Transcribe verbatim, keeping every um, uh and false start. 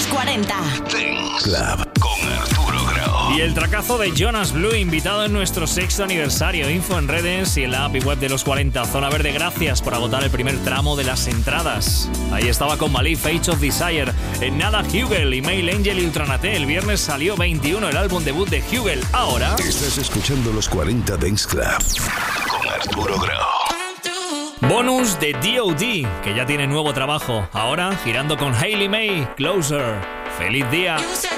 cuarenta. Dance Club con Arturo Grau. Y el tracazo de Jonas Blue, invitado en nuestro sexto aniversario. Info en redes y en la app y web de los cuarenta. Zona Verde, gracias por agotar el primer tramo de las entradas. Ahí estaba con Malif, Age of Desire. En nada, Hugel, Email Angel y Ultranate. El viernes salió veintiuno, el álbum debut de Hugel. Ahora estás escuchando los cuarenta Dance Club con Arturo Grau. bonus de D O D, que ya tiene nuevo trabajo. Ahora girando con Hailey May, Closer. ¡Feliz día!